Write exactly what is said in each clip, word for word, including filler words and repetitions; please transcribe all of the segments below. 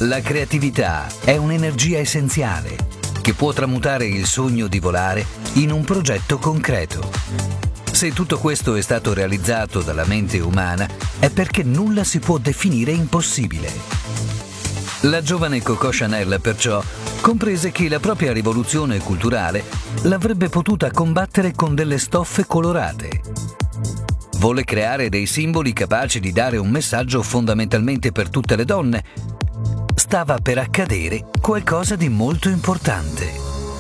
La creatività è un'energia essenziale che può tramutare il sogno di volare in un progetto concreto. Se tutto questo è stato realizzato dalla mente umana, è perché nulla si può definire impossibile. La giovane Coco Chanel, perciò, comprese che la propria rivoluzione culturale l'avrebbe potuta combattere con delle stoffe colorate. Volle creare dei simboli capaci di dare un messaggio fondamentalmente per tutte le donne. Stava per accadere qualcosa di molto importante.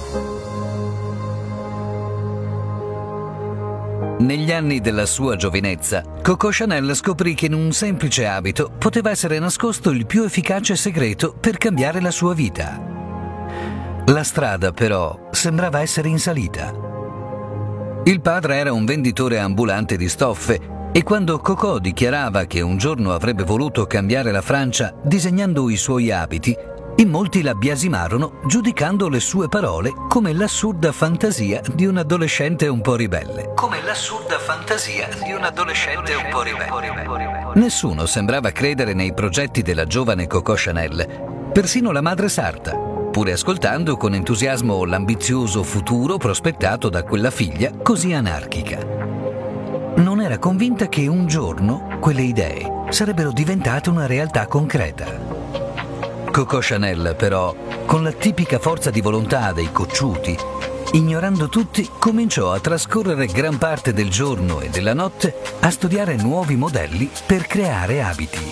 Negli anni della sua giovinezza, Coco Chanel scoprì che in un semplice abito poteva essere nascosto il più efficace segreto per cambiare la sua vita. La strada, però, sembrava essere in salita. Il padre era un venditore ambulante di stoffe e quando Coco dichiarava che un giorno avrebbe voluto cambiare la Francia disegnando i suoi abiti, in molti la biasimarono giudicando le sue parole come l'assurda fantasia di un adolescente un po' ribelle. Come l'assurda fantasia di un adolescente un po' ribelle. Nessuno sembrava credere nei progetti della giovane Coco Chanel, persino la madre sarta, pure ascoltando con entusiasmo l'ambizioso futuro prospettato da quella figlia così anarchica. Non era convinta che un giorno quelle idee sarebbero diventate una realtà concreta. Coco Chanel, però, con la tipica forza di volontà dei cocciuti, ignorando tutti, cominciò a trascorrere gran parte del giorno e della notte a studiare nuovi modelli per creare abiti.